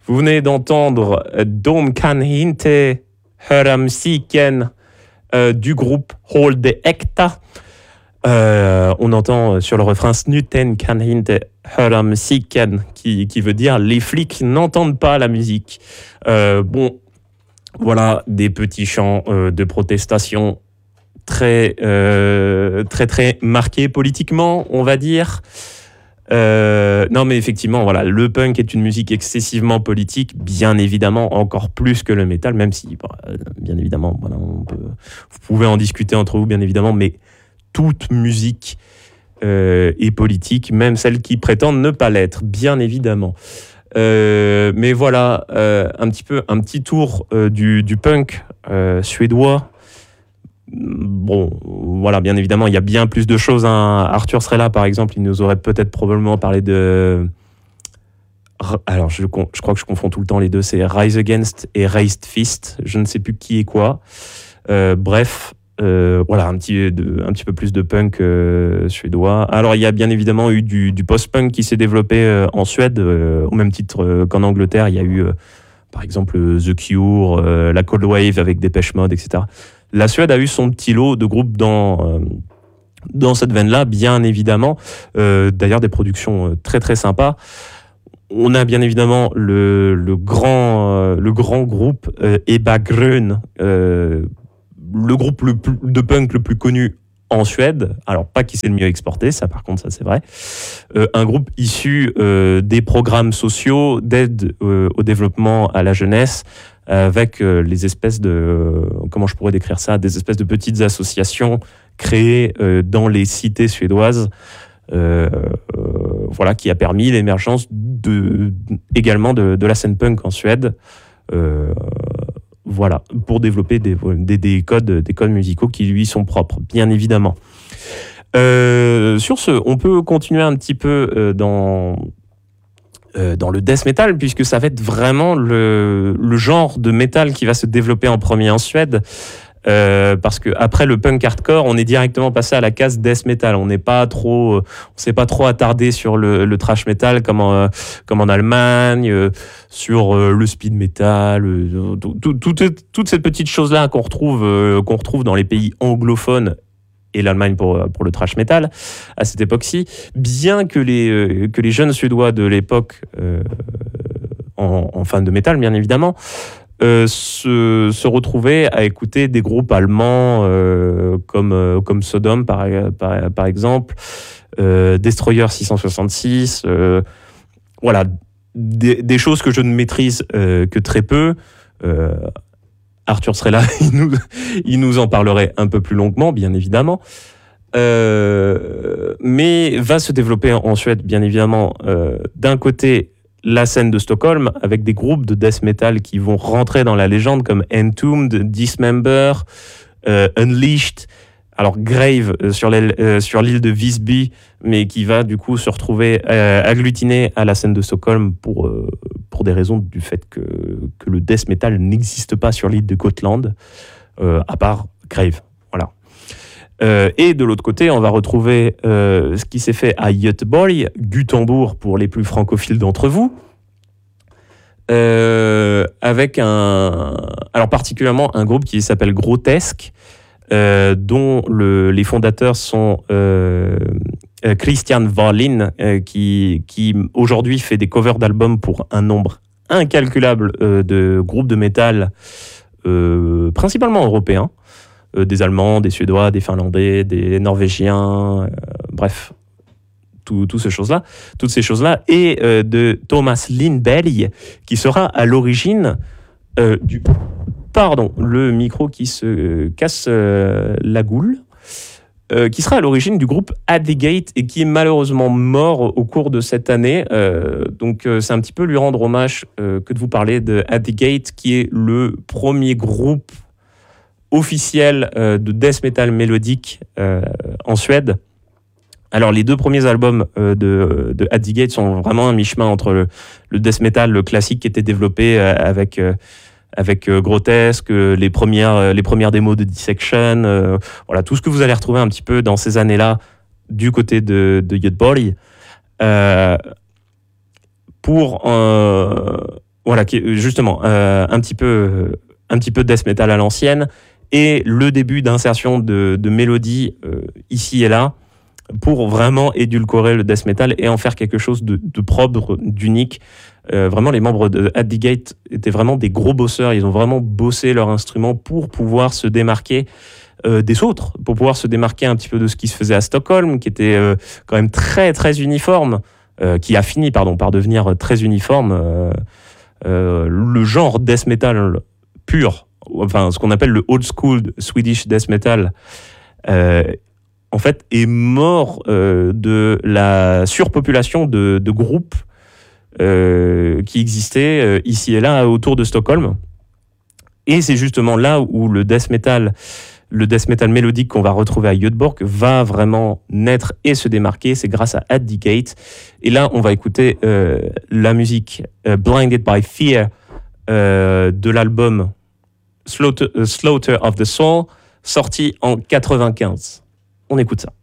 Vous venez d'entendre Dom kan inte höra musiken du groupe Hold the Ekta. On entend sur le refrain Snuten kan inte höra musiken, qui veut dire les flics n'entendent pas la musique. Bon, voilà des petits chants de protestation très marqués politiquement, on va dire. Non, mais effectivement, voilà, le punk est une musique excessivement politique, bien évidemment, encore plus que le métal, même si, bien évidemment, voilà, vous pouvez en discuter entre vous, bien évidemment, mais toute musique est politique, même celle qui prétend ne pas l'être, bien évidemment. Mais voilà, un petit tour du punk suédois. Bon, voilà, bien évidemment, il y a bien plus de choses. Hein. Arthur serait là, par exemple, il nous aurait peut-être probablement parlé de... Alors, je crois que je confonds tout le temps les deux, c'est Rise Against et Raised Fist. Je ne sais plus qui est quoi. Bref, voilà, un petit peu plus de punk suédois. Alors, il y a bien évidemment eu du post-punk qui s'est développé en Suède, au même titre qu'en Angleterre. Il y a eu, par exemple, The Cure, la Cold Wave avec Depeche Mode, etc. La Suède a eu son petit lot de groupes dans cette veine-là, bien évidemment. D'ailleurs, des productions très très sympas. On a bien évidemment le grand groupe Ebba Grön, le groupe de punk le plus connu en Suède. Alors, pas qui s'est le mieux exporté, ça par contre, ça c'est vrai. Un groupe issu des programmes sociaux d'aide au développement à la jeunesse, avec les espèces de... comment je pourrais décrire ça ? Des espèces de petites associations créées dans les cités suédoises, voilà, qui a permis l'émergence également de la scène punk en Suède. Voilà, pour développer des codes musicaux qui lui sont propres, bien évidemment. Sur ce, on peut continuer un petit peu dans le death metal, puisque ça va être vraiment le genre de métal qui va se développer en premier en Suède, parce que après le punk hardcore, on est directement passé à la case death metal. On s'est pas trop attardé sur le thrash metal comme en Allemagne, sur le speed metal, toutes ces petites choses là qu'on retrouve dans les pays anglophones et l'Allemagne pour le thrash metal à cette époque-ci, bien que les jeunes Suédois de l'époque, en fans de métal bien évidemment, se retrouvaient à écouter des groupes allemands comme Sodom par exemple, Destroyer 666, voilà, des choses que je ne maîtrise que très peu. Arthur serait là, il nous en parlerait un peu plus longuement, bien évidemment. Mais va se développer en Suède, bien évidemment, d'un côté, la scène de Stockholm, avec des groupes de death metal qui vont rentrer dans la légende, comme Entombed, Dismember, Unleashed, alors Grave sur l'île de Visby, mais qui va du coup se retrouver agglutiné à la scène de Stockholm pour des raisons du fait que le death metal n'existe pas sur l'île de Gotland, à part Grave. Voilà. Et de l'autre côté, on va retrouver ce qui s'est fait à Göteborg, Gutenbourg pour les plus francophiles d'entre vous, avec alors particulièrement un groupe qui s'appelle Grotesque, dont les fondateurs sont Christian Wallin, qui aujourd'hui fait des covers d'albums pour un nombre incalculable de groupes de métal, principalement européens, des Allemands, des Suédois, des Finlandais, des Norvégiens, bref, toutes ces choses-là, et de Thomas Lindberg, qui sera à l'origine du... Pardon, le micro qui se casse la goule, qui sera à l'origine du groupe At the Gate et qui est malheureusement mort au cours de cette année. Donc c'est un petit peu lui rendre hommage que de vous parler de At the Gate, qui est le premier groupe officiel de death metal mélodique en Suède. Alors les deux premiers albums de At the Gate sont vraiment un mi-chemin entre le death metal, le classique qui était développé avec Grotesque, les premières démos de Dissection, voilà, tout ce que vous allez retrouver un petit peu dans ces années-là du côté de Göteborg, pour Voilà, qui est justement un petit peu death metal à l'ancienne, et le début d'insertion de mélodies ici et là, pour vraiment édulcorer le death metal et en faire quelque chose de propre, d'unique. Vraiment, les membres de At the Gate étaient vraiment des gros bosseurs. Ils ont vraiment bossé leur instrument pour pouvoir se démarquer des autres, pour pouvoir se démarquer un petit peu de ce qui se faisait à Stockholm, qui était quand même très, très uniforme, qui a fini par devenir très uniforme. Le genre death metal pur, enfin ce qu'on appelle le old school Swedish death metal, en fait, est mort de la surpopulation de groupes qui existaient ici et là autour de Stockholm. Et c'est justement là où le death metal mélodique qu'on va retrouver à Göteborg va vraiment naître et se démarquer. C'est grâce à At the Gate. Et là, on va écouter la musique Blinded by Fear de l'album Slaughter of the Soul, sorti en 95. On écoute ça.